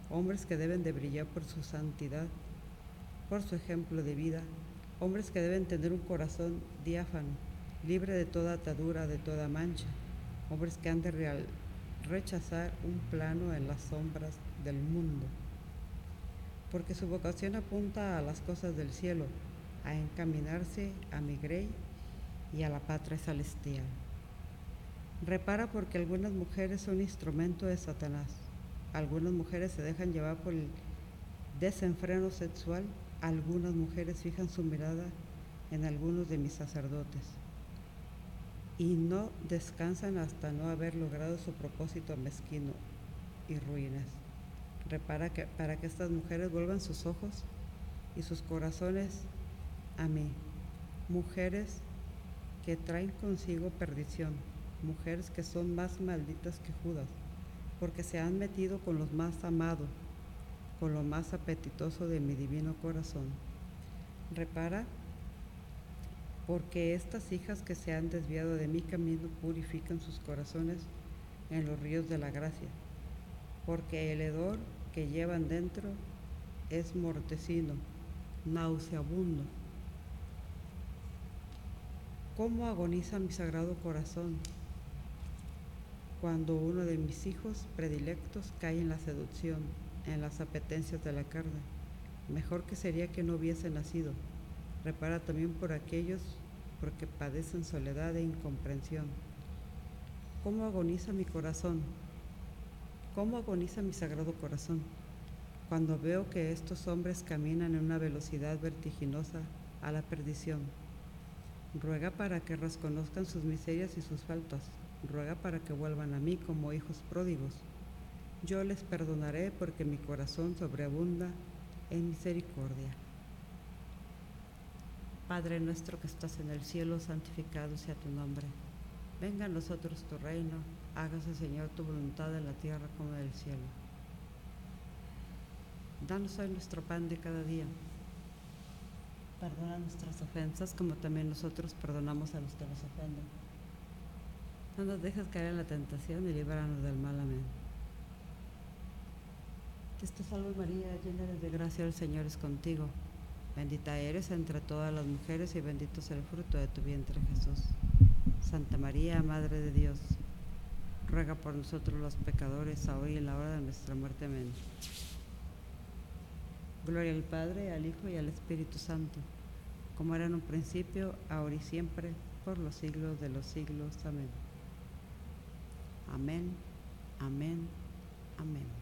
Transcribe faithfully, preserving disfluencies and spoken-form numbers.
hombres que deben de brillar por su santidad, por su ejemplo de vida, hombres que deben tener un corazón diáfano, libre de toda atadura, de toda mancha, hombres que han de real, rechazar un plano en las sombras del mundo, porque su vocación apunta a las cosas del cielo, a encaminarse a mi grey y a la patria celestial. Repara porque algunas mujeres son instrumento de Satanás, algunas mujeres se dejan llevar por el desenfreno sexual, algunas mujeres fijan su mirada en algunos de mis sacerdotes y no descansan hasta no haber logrado su propósito mezquino y ruines. Repara que para que estas mujeres vuelvan sus ojos y sus corazones a mí, mujeres que traen consigo perdición, mujeres que son más malditas que Judas, porque se han metido con los más amados, con lo más apetitoso de mi divino corazón. Repara, porque estas hijas que se han desviado de mi camino purifican sus corazones en los ríos de la gracia, porque el hedor que llevan dentro es mortecino, nauseabundo. ¿Cómo agoniza mi sagrado corazón cuando uno de mis hijos predilectos cae en la seducción, en las apetencias de la carne? Mejor que sería que no hubiese nacido. Repara también por aquellos porque padecen soledad e incomprensión. ¿Cómo agoniza mi corazón? ¿Cómo agoniza mi sagrado corazón cuando veo que estos hombres caminan en una velocidad vertiginosa a la perdición? Ruega para que reconozcan sus miserias y sus faltas. Ruega para que vuelvan a mí como hijos pródigos. Yo les perdonaré porque mi corazón sobreabunda en misericordia. Padre nuestro que estás en el cielo, santificado sea tu nombre. Venga a nosotros tu reino, hágase, Señor, tu voluntad en la tierra como en el cielo. Danos hoy nuestro pan de cada día. Perdona nuestras ofensas como también nosotros perdonamos a los que nos ofenden. No nos dejes caer en la tentación y líbranos del mal. Amén. Dios te salve María, llena eres de gracia, el Señor es contigo. Bendita eres entre todas las mujeres y bendito es el fruto de tu vientre, Jesús. Santa María, Madre de Dios, ruega por nosotros los pecadores, ahora y en la hora de nuestra muerte. Amén. Gloria al Padre, al Hijo y al Espíritu Santo, como era en un principio, ahora y siempre, por los siglos de los siglos. Amén. Amén, amén, amén.